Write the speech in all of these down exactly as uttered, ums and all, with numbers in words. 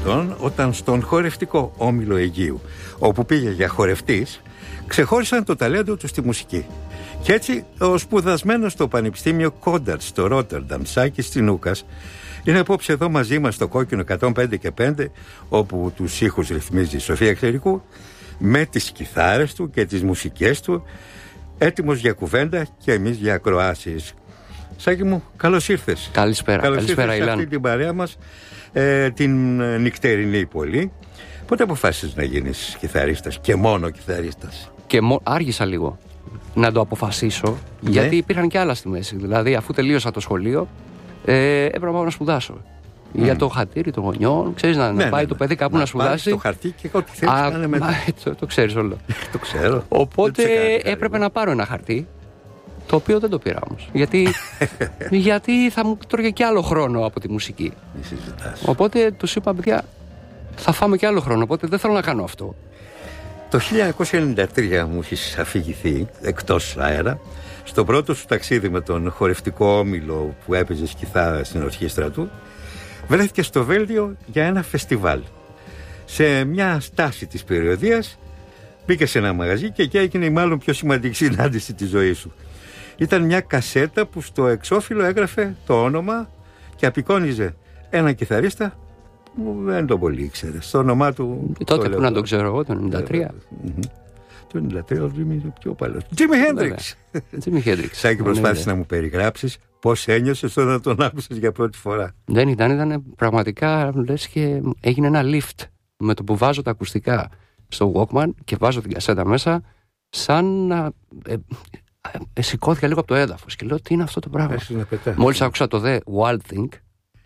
ετών, όταν στον χορευτικό Όμιλο Αιγαίου, όπου πήγε για χορευτής, ξεχώρισαν το ταλέντο του στη μουσική. Και έτσι ο σπουδασμένος στο Πανεπιστήμιο Κόνταρτ στο Ρότερνταμ, Σάκης Τσινούκας, είναι απόψε εδώ μαζί μας στο Κόκκινο εκατόν πέντε και πέντε, όπου τους ήχους ρυθμίζει η Σοφία Κλερικού, με τις κιθάρες του και τις μουσικές του, έτοιμος για κουβέντα και εμείς για ακροάσεις. Σάκη μου, καλώς ήρθες. Καλησπέρα. Καλώς Καλησπέρα, ήρθες σε αυτή την παρέα μας, ε, την νυχτερινή πολύ. Πότε αποφάσισες να γίνεις κιθαρίστας και μόνο κιθαρίστας? Και μο... άργησα λίγο να το αποφασίσω, ναι. Γιατί υπήρχαν και άλλα στη μέση. Δηλαδή, αφού τελείωσα το σχολείο, ε, έπρεπε να πάω να σπουδάσω. Mm. Για το χατήρι των γονιών, ξέρεις, να, ναι, να πάει ναι, το παιδί κάπου να, να σπουδάσει. Το χαρτί και ό,τι θέλεις να είναι μετά. Το, το ξέρεις όλο. Το ξέρω. Οπότε έπρεπε να πάρω ένα χαρτί, το οποίο δεν το πήρα όμως. Γιατί, γιατί θα μου τρώγε και άλλο χρόνο από τη μουσική. Οπότε τους είπα, παιδιά, θα φάμε και άλλο χρόνο. Οπότε δεν θέλω να κάνω αυτό. Το χίλια εννιακόσια ενενήντα τρία μου έχεις αφηγηθεί εκτός αέρα στο πρώτο σου ταξίδι με τον χορευτικό όμιλο που έπαιζες κιθάρα στην ορχήστρα του. Βρέθηκε στο Βέλγιο για ένα φεστιβάλ. Σε μια στάση της περιοδίας μπήκε σε ένα μαγαζί και εκεί έγινε η μάλλον πιο σημαντική συνάντηση της ζωής σου. Ήταν μια κασέτα που στο εξώφυλλο έγραφε το όνομα και απεικόνιζε έναν κιθαρίστα που δεν τον πολύ ήξερε. Στο όνομά του. Και τότε που να το ξέρω εγώ, το ενενήντα τρία. Το ενενήντα τρία, ο Τζίμι είναι πιο παλιό. Τζίμι Χέντριξ. Τζίμι Χέντριξ. Σάκη, προσπάθησε να μου περιγράψεις πώς ένιωσες όταν τον άκουσες για πρώτη φορά? Δεν ήταν, ήταν πραγματικά λες και έγινε ένα lift. Με το που βάζω τα ακουστικά στο Walkman και βάζω την κασέτα μέσα, σαν να. Ε, ε, σηκώθηκα λίγο από το έδαφος και λέω, τι είναι αυτό το πράγμα. Μόλις άκουσα το The Wild Thing,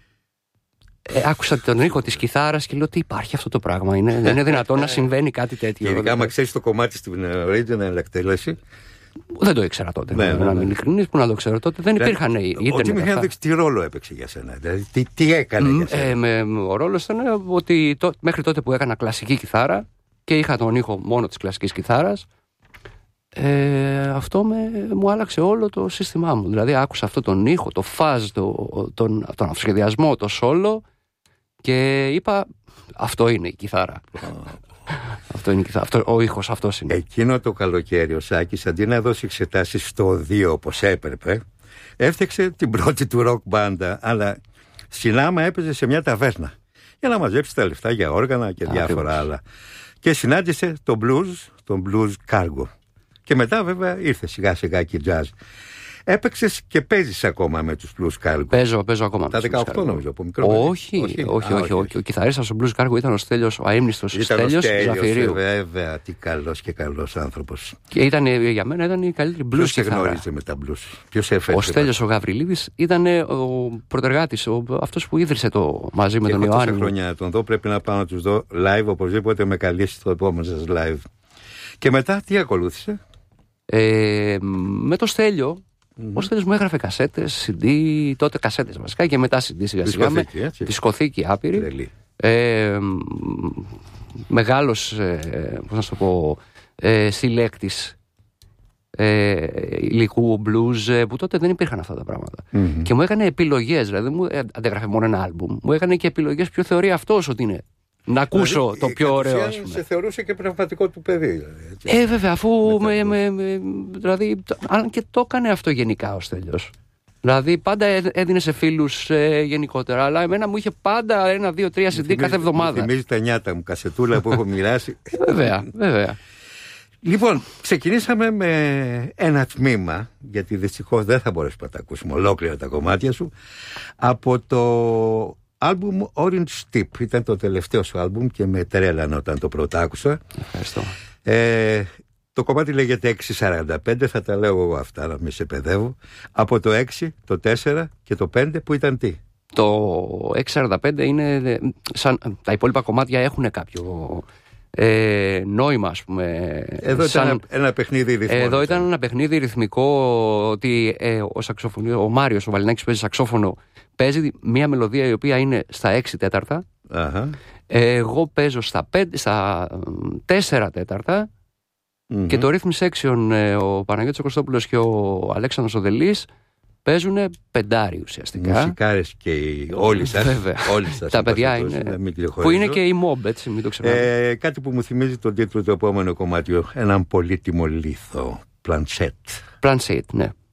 ε, άκουσα τον ήχο της κιθάρας και λέω, τι υπάρχει αυτό το πράγμα. Είναι, δεν είναι δυνατόν να συμβαίνει κάτι τέτοιο. Ειδικά άμα ξέρεις το κομμάτι στην original εκτέλεση. Δεν το ήξερα τότε. Ναι, να είμαι ειλικρινής, που να το ξέρω τότε. Δεν υπήρχαν ίντερνετ. Ο Τζίμι Χέντριξ τι ρόλο έπαιξε για σένα? Δηλαδή, τι, τι έκανε για σένα? Ε, με, ο ρόλος ήταν ότι το, μέχρι τότε που έκανα κλασική κιθάρα και είχα τον ήχο μόνο της κλασικής κιθάρας, ε, αυτό με, μου άλλαξε όλο το σύστημά μου. Δηλαδή άκουσα αυτό τον ήχο, το fuzz, το, τον, τον αυτοσχεδιασμό, το solo και είπα, αυτό είναι η κιθάρα. Αυτό είναι, αυτό, ο ήχος αυτός είναι. Εκείνο το καλοκαίρι ο Σάκης, αντί να δώσει εξετάσεις στο δύο όπως έπρεπε, έφτιαξε την πρώτη του ροκ μπάντα, αλλά συνάμα έπαιζε σε μια ταβέρνα για να μαζέψει τα λεφτά για όργανα και διάφορα Α, άλλα. Και συνάντησε τον blues, τον blues Cargo. Και μετά βέβαια ήρθε σιγά σιγά και jazz. Έπαιξες και παίζεις ακόμα με τους Blues Cargo? Παίζω, παίζω ακόμα. Τα δεκαοκτώ νομίζω, από μικρό. Όχι, όχι, όχι, όχι, όχι. Ο κιθαρίστας στο Blues Cargo ήταν ο Στέλιος, ο αείμνηστος Στέλιος Ζαφυρίου. Βέβαια, τι καλός και καλός άνθρωπος. Και ήταν, για μένα ήταν η καλύτερη blues Ποιος κιθάρα. Ποιος γνώριζε με τα blues? Ποιος έφερε? Ο Στέλιος ο Γαβριλίδης ήταν ο πρωτεργάτης, αυτός που ίδρυσε το μαζί με τον Ιωάννη. Τόσα χρόνια να τον δω, πρέπει να πάω να τους δω live, οπωσδήποτε με καλέσει το επόμενο σας live. Και μετά τι ακολούθησε? Ε, με το Στέλιο, mm-hmm. ο Στέλιος μου έγραφε κασέτες, σι ντι, τότε κασέτες βασικά και μετά σι ντι σιγά σιγά. Δισκοθήκη άπειρη. Ε, μεγάλος, ε, πώς να σου το πω, ε, συλλέκτης ε, υλικού blues, που τότε δεν υπήρχαν αυτά τα πράγματα. Mm-hmm. Και μου έκανε επιλογές, δηλαδή μου ε, αντέγραφε μόνο ένα άλμπουμ, μου έκανε και επιλογές ποιο θεωρεί αυτός ότι είναι. Να ακούσω δηλαδή, το πιο ωραίο, ας πούμε. Σε θεωρούσε και πνευματικό του παιδί. Δηλαδή, ε, βέβαια, αφού. Με, με, με, δηλαδή, αν και το έκανε αυτό γενικά ο Στέλιος. Δηλαδή, πάντα έδινε σε φίλους ε, γενικότερα. Αλλά εμένα μου είχε πάντα ένα, δύο, τρία σι ντι κάθε εβδομάδα. Θυμίζει τα νιάτα μου, κασετούλα που έχω μοιράσει. Βέβαια, βέβαια. Λοιπόν, ξεκινήσαμε με ένα τμήμα, γιατί δυστυχώς δεν θα μπορέσουμε να τα ακούσουμε ολόκληρα τα κομμάτια σου, από το άλμπουμ Orange Tip. Ήταν το τελευταίο σου άλμπουμ και με τρέλανε όταν το πρώτα άκουσα. Ευχαριστώ. Ε, το κομμάτι λέγεται έξι σαράντα πέντε, θα τα λέω εγώ αυτά να μην σε παιδεύω. Από το έξι, το τέσσερα και το πέντε που ήταν τι? Το έξι σαράντα πέντε είναι σαν, τα υπόλοιπα κομμάτια έχουν κάποιο ε, νόημα, ας πούμε. Εδώ σαν, ήταν ένα, ένα παιχνίδι ρυθμικό. Εδώ ήταν ένα παιχνίδι ρυθμικό, ότι ε, ο, σαξοφωνί, ο Μάριος, ο Βαλινάκης που παίζει σαξόφωνο, παίζει μια μελωδία η οποία είναι στα έξι τέταρτα. Αχα. Εγώ παίζω στα, πέντε, στα τέσσερα τέταρτα. Mm-hmm. Και το rhythm section, ο Παναγιώτης ο Κωστόπουλος και ο Αλέξανδρος ο Δελής παίζουν πεντάρι ουσιαστικά. Μουσικάρες και όλοι σας. Όλοι σας τα παιδιά είναι. Που είναι και η Mob, έτσι, μην το ξεχνάμε. Ε, κάτι που μου θυμίζει τον τίτλο του επόμενου κομμάτιου. Έναν πολύτιμο λίθο. Πλανσέτ. Πλανσέτ, ναι.